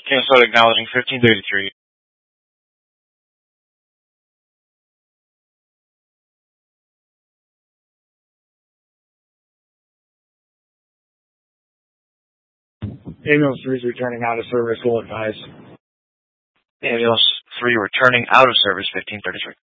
Cancel acknowledging 1533. Ambulance 3 is returning out of service, will advise. Ambulance 3 returning out of service, 1533.